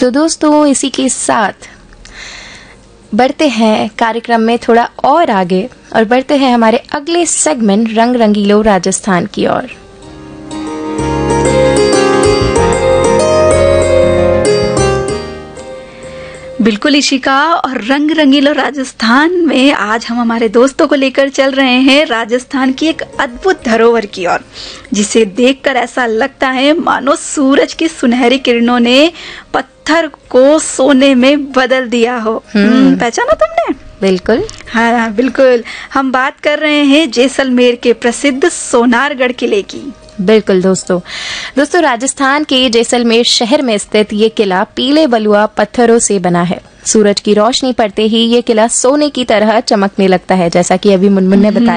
तो दोस्तों इसी के साथ बढ़ते हैं कार्यक्रम में थोड़ा और आगे और बढ़ते हैं हमारे अगले सेगमेंट रंग रंगीलो राजस्थान की ओर। बिल्कुल इशिका, और रंग रंगीलो राजस्थान में आज हम हमारे दोस्तों को लेकर चल रहे हैं राजस्थान की एक अद्भुत धरोहर की ओर, जिसे देखकर ऐसा लगता है मानो सूरज की सुनहरी किरणों ने पत्थर को सोने में बदल दिया हो। पहचाना तुमने? बिल्कुल। हाँ बिल्कुल, हम बात कर रहे हैं जैसलमेर के प्रसिद्ध सोनारगढ़ किले की। बिल्कुल दोस्तों राजस्थान के जैसलमेर शहर में स्थित ये किला पीले बलुआ पत्थरों से बना है। सूरज की रोशनी पड़ते ही ये किला सोने की तरह चमकने लगता है, जैसा कि अभी मुनमुन ने बताया।